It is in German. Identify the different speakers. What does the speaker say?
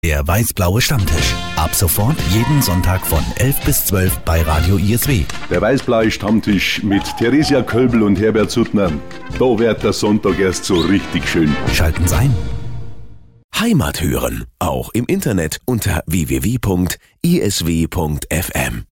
Speaker 1: Der weiß-blaue Stammtisch. Ab sofort jeden Sonntag von 11 bis 12 bei Radio ISW.
Speaker 2: Der weiß-blaue Stammtisch mit Theresia Kölbel und Herbert Suttner. Da wird der Sonntag erst so richtig schön.
Speaker 1: Schalten Sie ein.
Speaker 3: Heimat hören, auch im Internet unter www.isw.fm.